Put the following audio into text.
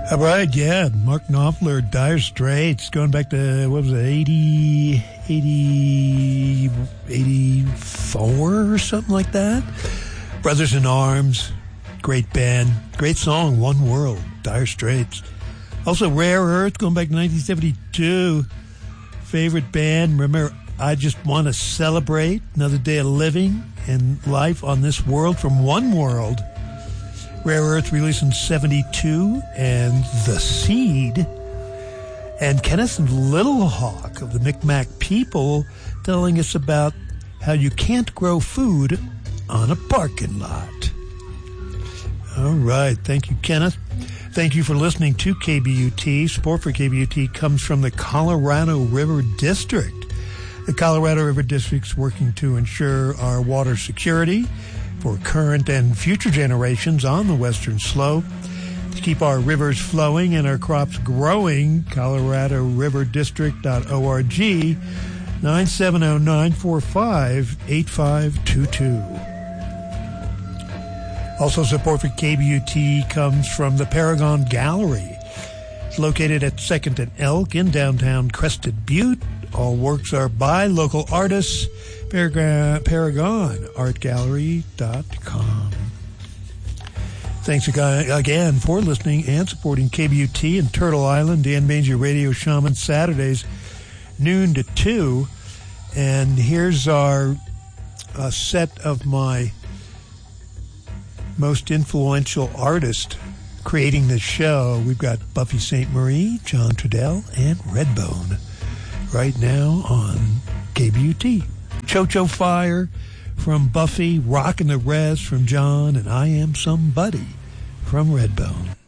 All right, yeah. Mark Knopfler, Dire Straits, going back to, what was it, 84 or something like that? Brothers in Arms, great band, great song, One World, Dire Straits. Also, Rare Earth, going back to 1972, favorite band. Remember, I Just Want to Celebrate, Another Day of Living and Life on This World from One World. Rare Earth released in 72, and The Seed, and Kenneth Little Hawk of the Micmac People telling us about how you can't grow food on a parking lot. All right. Thank you, Kenneth. Thank you for listening to KBUT. Support for KBUT comes from the Colorado River District. The Colorado River District is working to ensure our water security for current and future generations on the Western Slope. To keep our rivers flowing and our crops growing, coloradoriverdistrict.org, 970-945-8522. Also, support for KBUT comes from the Paragon Gallery. It's located at 2nd and Elk in downtown Crested Butte. All works are by local artists. ParagonArtGallery.com. Thanks again for listening and supporting KBUT in Turtle Island. Dan Manger Radio Shaman, Saturdays, noon to 2. And here's our set of my most influential artists creating this show. We've got Buffy Sainte-Marie, John Trudell, and Redbone right now on KBUT. Cho-Cho Fire from Buffy, Rockin' the Res from John, and I Am Somebody from Redbone.